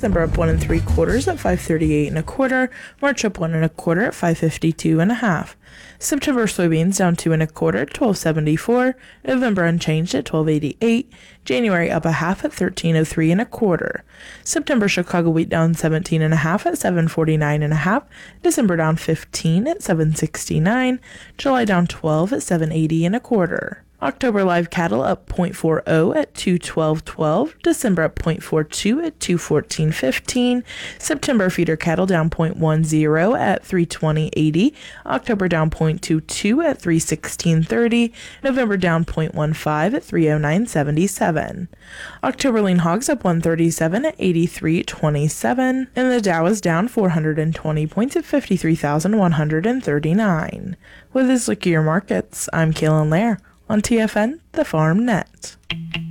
December up 1 3/4 at 538 1/4. March up 1 1/4 at 552 1/2. September soybeans down 2 1/4 at 12.74. November unchanged at 12.88. January up a half at 13.03 1/4. September Chicago wheat down 17 1/2 at 7.49 1/2. December down 15 at 7.69. July down 12 at 7.80 1/4. October live cattle up 0.40 at 212.12. December up 0.42 at 214.15. September feeder cattle down 0.10 at 320.80. October down 0.22 at 316.30. November down 0.15 at 309.77. October lean hogs up 137 at 83.27. And the Dow is down 420 points at 53,139. With this look at your markets, I'm Kaylin Lair on TFN, the Farm Net.